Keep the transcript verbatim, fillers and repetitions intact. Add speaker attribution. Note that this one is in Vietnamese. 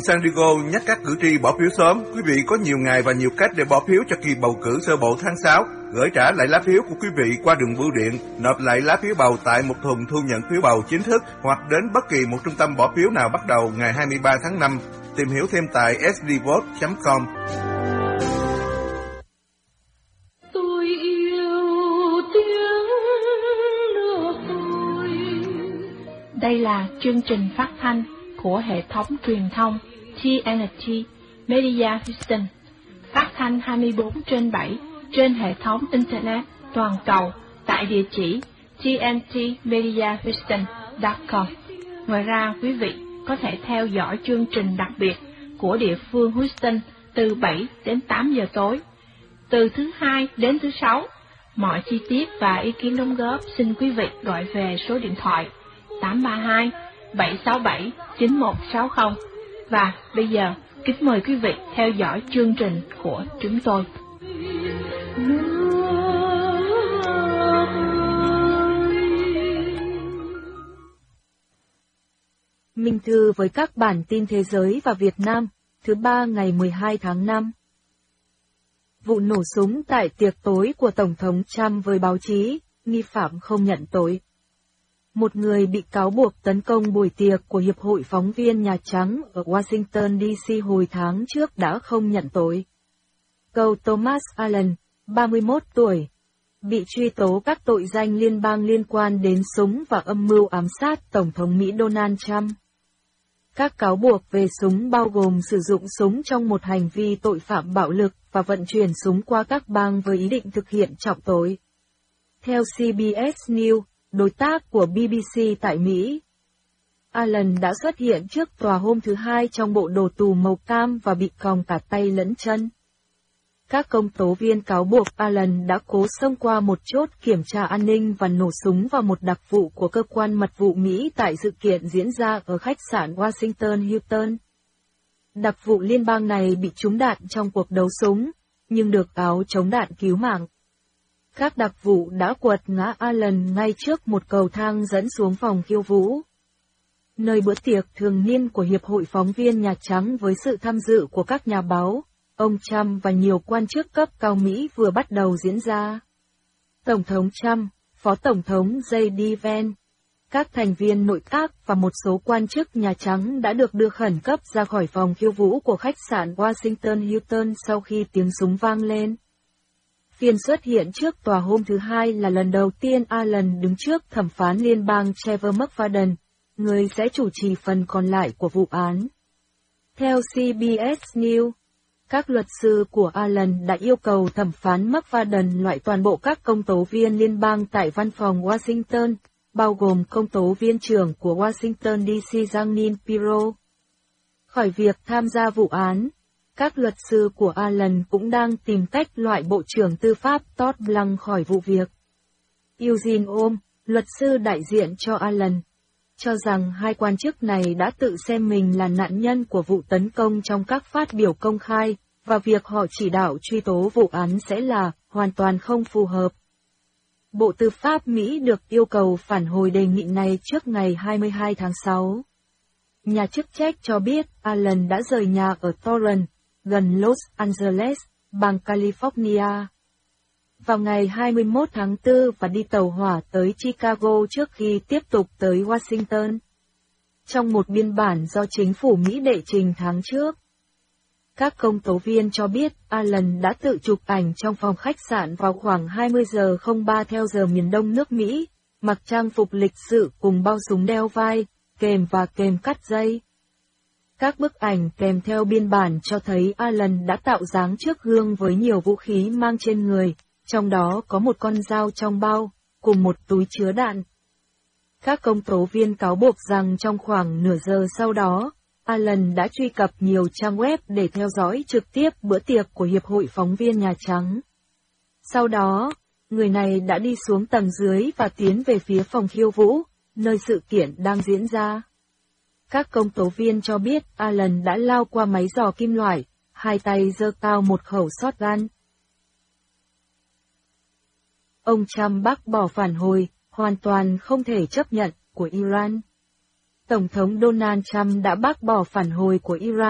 Speaker 1: San Diego nhắc các cử tri bỏ phiếu sớm. Quý vị có nhiều ngày và nhiều cách để bỏ phiếu cho kỳ bầu cử sơ bộ tháng sáu. Gửi trả lại lá phiếu của quý vị qua đường bưu điện, nộp lại lá phiếu bầu tại một thùng thu nhận phiếu bầu chính thức hoặc đến bất kỳ một trung tâm bỏ phiếu nào bắt đầu ngày hai mươi ba tháng năm. Tìm hiểu thêm tại s d vote chấm com.
Speaker 2: Tôi yêu tiếng nước tôi.
Speaker 3: Đây là chương trình phát thanh của hệ thống truyền thông tê en tê Media Houston, phát thanh hai mươi bốn trên bảy trên hệ thống Internet toàn cầu tại địa chỉ t n t media houston chấm com. Ngoài ra, quý vị có thể theo dõi chương trình đặc biệt của địa phương Houston từ bảy đến tám giờ tối, từ thứ hai đến thứ sáu. Mọi chi tiết và ý kiến đóng góp xin quý vị gọi về số điện thoại tám ba hai bảy sáu bảy chín một sáu không. Và bây giờ, kính mời quý vị theo dõi chương trình của chúng tôi.
Speaker 4: Minh thư với các bản tin thế giới và Việt Nam, thứ ba ngày mười hai tháng năm. Vụ nổ súng tại tiệc tối của Tổng thống Trump với báo chí, nghi phạm không nhận tội. Một người bị cáo buộc tấn công buổi tiệc của Hiệp hội Phóng viên Nhà Trắng ở Washington D C hồi tháng trước đã không nhận tội. Cậu Thomas Allen, ba mươi mốt tuổi, bị truy tố các tội danh liên bang liên quan đến súng và âm mưu ám sát Tổng thống Mỹ Donald Trump. Các cáo buộc về súng bao gồm sử dụng súng trong một hành vi tội phạm bạo lực và vận chuyển súng qua các bang với ý định thực hiện trọng tội. Theo C B S News, đối tác của B B C tại Mỹ, Allen đã xuất hiện trước tòa hôm thứ Hai trong bộ đồ tù màu cam và bị còng cả tay lẫn chân. Các công tố viên cáo buộc Allen đã cố xông qua một chốt kiểm tra an ninh và nổ súng vào một đặc vụ của cơ quan mật vụ Mỹ tại sự kiện diễn ra ở khách sạn Washington Hilton. Đặc vụ liên bang này bị trúng đạn trong cuộc đấu súng, nhưng được áo chống đạn cứu mạng. Các đặc vụ đã quật ngã Allen ngay trước một cầu thang dẫn xuống phòng khiêu vũ, nơi bữa tiệc thường niên của Hiệp hội Phóng viên Nhà Trắng với sự tham dự của các nhà báo, ông Trump và nhiều quan chức cấp cao Mỹ vừa bắt đầu diễn ra. Tổng thống Trump, Phó Tổng thống J D Vance, các thành viên nội các và một số quan chức Nhà Trắng đã được đưa khẩn cấp ra khỏi phòng khiêu vũ của khách sạn Washington Hilton sau khi tiếng súng vang lên. Phiên xuất hiện trước tòa hôm thứ Hai là lần đầu tiên Allen đứng trước thẩm phán liên bang Trevor McFadden, người sẽ chủ trì phần còn lại của vụ án. Theo C B S News, các luật sư của Allen đã yêu cầu thẩm phán McFadden loại toàn bộ các công tố viên liên bang tại văn phòng Washington, bao gồm công tố viên trưởng của Washington D C Jeanine Pirro, khỏi việc tham gia vụ án. Các luật sư của Allen cũng đang tìm cách loại Bộ trưởng Tư pháp Todd Blanc khỏi vụ việc. Eugene Ohm, luật sư đại diện cho Allen, cho rằng hai quan chức này đã tự xem mình là nạn nhân của vụ tấn công trong các phát biểu công khai, và việc họ chỉ đạo truy tố vụ án sẽ là hoàn toàn không phù hợp. Bộ Tư pháp Mỹ được yêu cầu phản hồi đề nghị này trước ngày hai mươi hai tháng sáu. Nhà chức trách cho biết Allen đã rời nhà ở Torrance, gần Los Angeles, bang California, vào ngày hai mươi mốt tháng tư và đi tàu hỏa tới Chicago trước khi tiếp tục tới Washington. Trong một biên bản do chính phủ Mỹ đệ trình tháng trước, các công tố viên cho biết Allen đã tự chụp ảnh trong phòng khách sạn vào khoảng hai mươi giờ không ba theo giờ miền Đông nước Mỹ, mặc trang phục lịch sự cùng bao súng đeo vai, kềm và kềm cắt dây. Các bức ảnh kèm theo biên bản cho thấy Allen đã tạo dáng trước gương với nhiều vũ khí mang trên người, trong đó có một con dao trong bao, cùng một túi chứa đạn. Các công tố viên cáo buộc rằng trong khoảng nửa giờ sau đó, Allen đã truy cập nhiều trang web để theo dõi trực tiếp bữa tiệc của Hiệp hội Phóng viên Nhà Trắng. Sau đó, người này đã đi xuống tầng dưới và tiến về phía phòng khiêu vũ, nơi sự kiện đang diễn ra. Các công tố viên cho biết Allen đã lao qua máy dò kim loại, hai tay giơ cao một khẩu shotgun. Ông Trump bác bỏ phản hồi, hoàn toàn không thể chấp nhận, của Iran. Tổng thống Donald Trump đã bác bỏ phản hồi của Iran